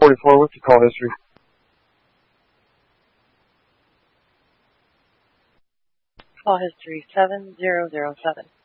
44, what's your call history? Call history 7007.